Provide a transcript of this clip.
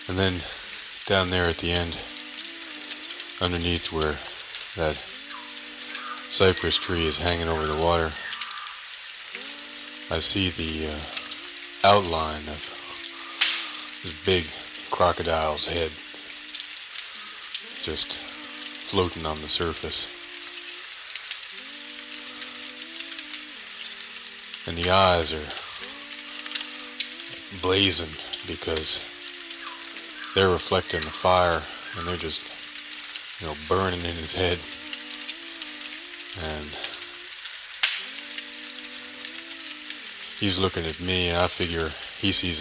And then down there at the end, underneath where that cypress tree is hanging over the water, I see the outline of this big crocodile's head just floating on the surface. And the eyes are blazing because they're reflecting the fire, and they're just, burning in his head. And he's looking at me, and I figure he sees